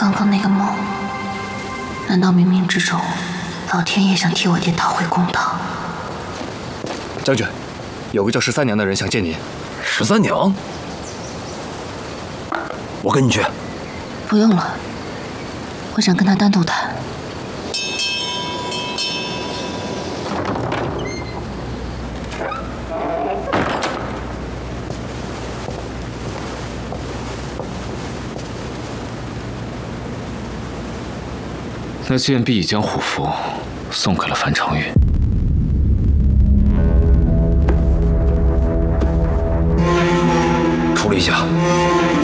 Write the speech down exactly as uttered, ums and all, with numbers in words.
刚刚那个梦，难道冥冥之中，老天爷想替我爹讨回公道？ 将军，有个叫十三娘的人想见您。 十三娘，我跟你去。 不用了，我想跟他单独谈。 那剑璧已将虎符送给了樊长玉。 处理一下。